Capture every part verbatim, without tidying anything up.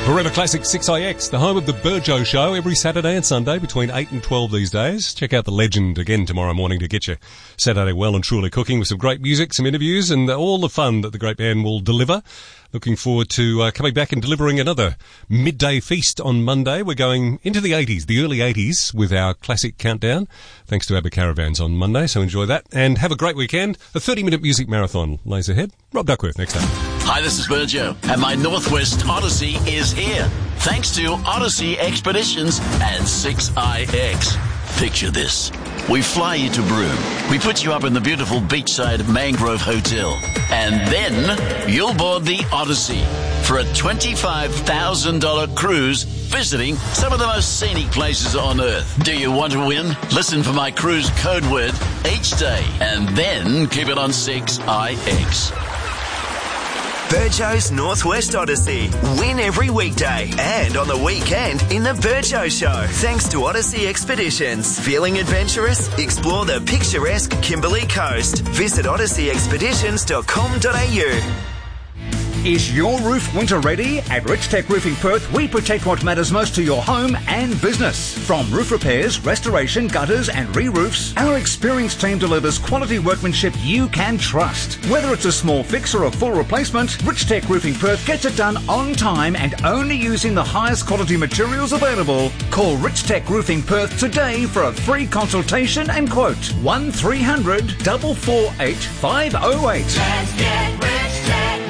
Forever Classic six I X, the home of the Burjo Show, every Saturday and Sunday between eight and twelve these days. Check out The Legend again tomorrow morning to get your Saturday well and truly cooking with some great music, some interviews, and all the fun that the great band will deliver. Looking forward to uh, coming back and delivering another midday feast on Monday. We're going into the eighties, the early eighties, with our classic countdown, thanks to ABBA Caravans on Monday, so enjoy that. And have a great weekend. A thirty-minute music marathon lays ahead. Rob Duckworth next time. Hi, this is Burjo, and my Northwest Odyssey is here, thanks to Odyssey Expeditions and six I X. Picture this. We fly you to Broome. We put you up in the beautiful beachside Mangrove Hotel. And then you'll board the Odyssey for a twenty-five thousand dollars cruise visiting some of the most scenic places on Earth. Do you want to win? Listen for my cruise code word each day and then keep it on six I X. Burjo's Northwest Odyssey. Win every weekday and on the weekend in the Burjo Show. Thanks to Odyssey Expeditions. Feeling adventurous? Explore the picturesque Kimberley Coast. Visit odyssey expeditions dot com dot a u. Is your roof winter ready? At Rich Tech Roofing Perth, we protect what matters most to your home and business. From roof repairs, restoration, gutters and re-roofs, our experienced team delivers quality workmanship you can trust. Whether it's a small fix or a full replacement, Rich Tech Roofing Perth gets it done on time and only using the highest quality materials available. Call Rich Tech Roofing Perth today for a free consultation and quote. one three hundred, four four eight, five oh eight. Let's get Rich Tech.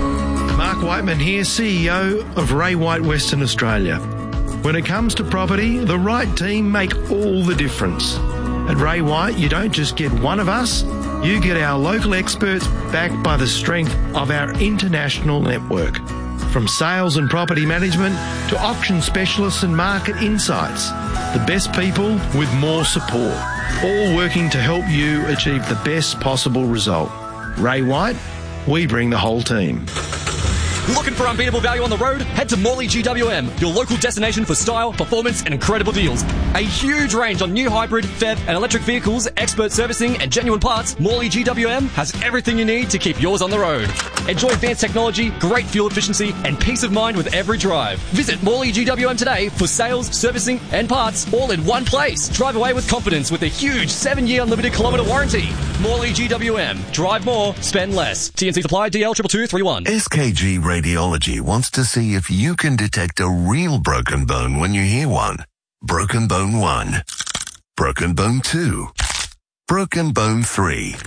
Mark Whiteman here, C E O of Ray White Western Australia. When it comes to property, the right team make all the difference. At Ray White, you don't just get one of us, you get our local experts backed by the strength of our international network. From sales and property management to auction specialists and market insights, the best people with more support, all working to help you achieve the best possible result. Ray White, we bring the whole team. Looking for unbeatable value on the road? Head to Morley G W M, your local destination for style, performance and incredible deals. A huge range on new hybrid, F E V and electric vehicles, expert servicing and genuine parts. Morley G W M has everything you need to keep yours on the road. Enjoy advanced technology, great fuel efficiency and peace of mind with every drive. Visit Morley G W M today for sales, servicing and parts all in one place. Drive away with confidence with a huge seven-year unlimited kilometre warranty. Morley G W M. Drive more, spend less. T N C supply D L two two three one. S K G Radiology wants to see if you can detect a real broken bone when you hear one. Broken bone one. Broken bone two. Broken bone three.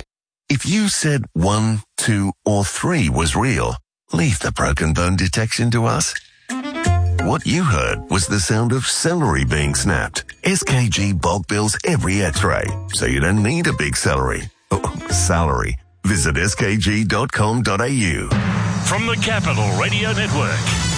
If you said one, two, or three was real, leave the broken bone detection to us. What you heard was the sound of celery being snapped. S K G bulk bills every x-ray, so you don't need a big celery. Oh, salary. Visit s k g dot com dot a u. From the Capital Radio Network,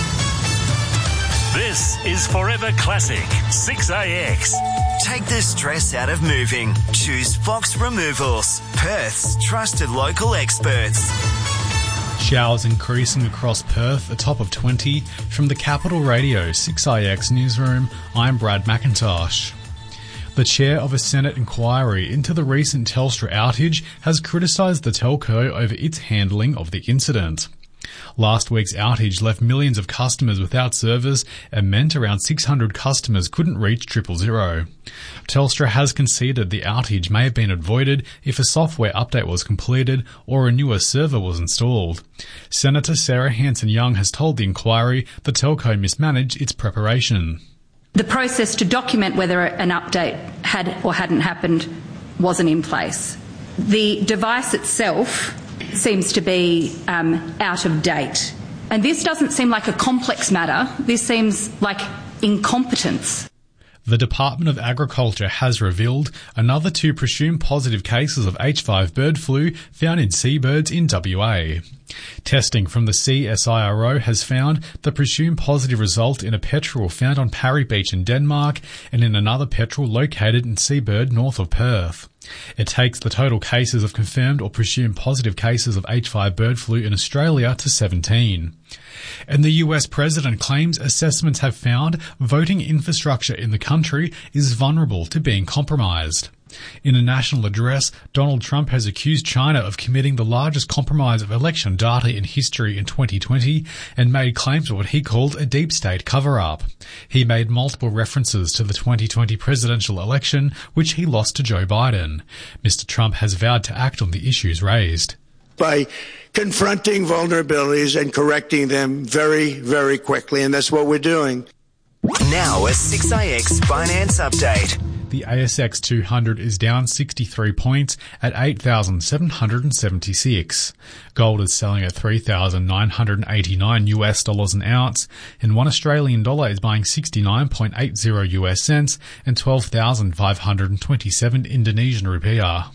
this is Forever Classic six A X. Take the stress out of moving. Choose Fox Removals, Perth's trusted local experts. Showers increasing across Perth, a top of twenty. From the Capital Radio six I X newsroom, I'm Brad McIntosh. The chair of a Senate inquiry into the recent Telstra outage has criticised the telco over its handling of the incident. Last week's outage left millions of customers without service and meant around six hundred customers couldn't reach triple zero. Telstra has conceded the outage may have been avoided if a software update was completed or a newer server was installed. Senator Sarah Hanson-Young has told the inquiry the telco mismanaged its preparation. The process to document whether an update had or hadn't happened wasn't in place. The device itself seems to be um, out of date. And this doesn't seem like a complex matter. This seems like incompetence. The Department of Agriculture has revealed another two presumed positive cases of H five bird flu found in seabirds in W A. Testing from the C S I R O has found the presumed positive result in a petrel found on Parry Beach in Denmark and in another petrel located in Seabird north of Perth. It takes the total cases of confirmed or presumed positive cases of H five bird flu in Australia to seventeen. And the U S president claims assessments have found voting infrastructure in the country is vulnerable to being compromised. In a national address, Donald Trump has accused China of committing the largest compromise of election data in history in twenty twenty and made claims of what he called a deep state cover-up. He made multiple references to the twenty twenty presidential election, which he lost to Joe Biden. Mister Trump has vowed to act on the issues raised. By confronting vulnerabilities and correcting them very, very quickly, and that's what we're doing. Now a six I X Finance Update. The A S X two hundred is down sixty-three points at eight thousand seven hundred seventy-six. Gold is selling at three thousand nine hundred eighty-nine U S dollars an ounce, and one Australian dollar is buying sixty-nine point eight zero U S cents and twelve thousand five hundred twenty-seven Indonesian rupiah.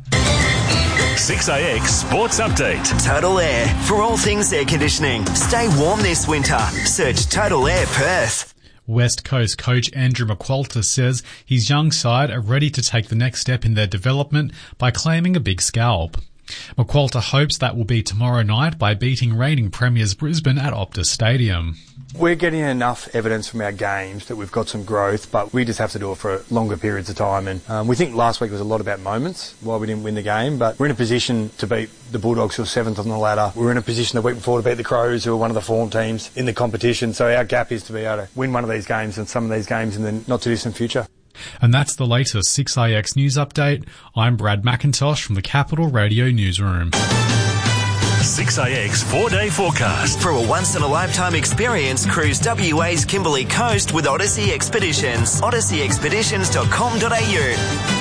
six I X Sports Update. Total Air. For all things air conditioning, stay warm this winter. Search Total Air Perth. West Coast coach Andrew McQualter says his young side are ready to take the next step in their development by claiming a big scalp. McQualter hopes that will be tomorrow night by beating reigning premiers Brisbane at Optus Stadium. We're getting enough evidence from our games that we've got some growth, but we just have to do it for longer periods of time. And um, we think last week was a lot about moments, why we didn't win the game, but we're in a position to beat the Bulldogs, who are seventh on the ladder. We were in a position the week before to beat the Crows, who are one of the form teams in the competition. So our gap is to be able to win one of these games and some of these games in the not-too-distant future. And that's the latest six I X News Update. I'm Brad McIntosh from the Capital Radio Newsroom. six I X four-day forecast. For a once-in-a-lifetime experience, cruise W A's Kimberley Coast with Odyssey Expeditions. odyssey expeditions dot com dot a u.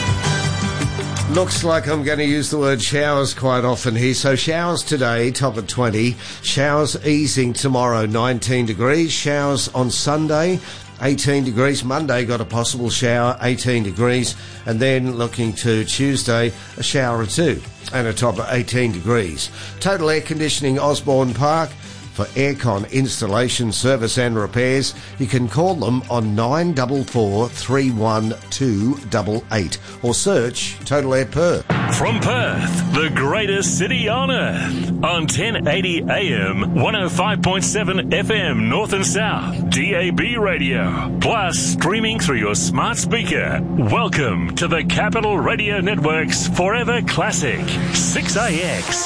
Looks like I'm going to use the word showers quite often here. So showers today, top at twenty. Showers easing tomorrow, nineteen degrees. Showers on Sunday, eighteen degrees. Monday got a possible shower, eighteen degrees. And then looking to Tuesday, a shower or two and a top of eighteen degrees. Total Air Conditioning, Osborne Park. For aircon installation, service and repairs, you can call them on nine four four, three one two eight eight or search Total Air Perth. From Perth, the greatest city on earth, on ten eighty A M, one oh five point seven F M North and South, D A B radio, plus streaming through your smart speaker. Welcome to the Capital Radio Network's Forever Classic, six I X.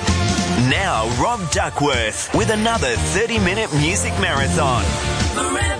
Now Rob Duckworth with another thirty-minute music marathon.